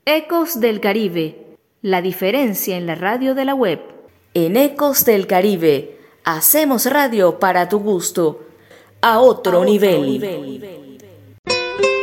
Ecos del Caribe, la diferencia en la radio de la web. En Ecos del Caribe, hacemos radio para tu gusto, a otro nivel.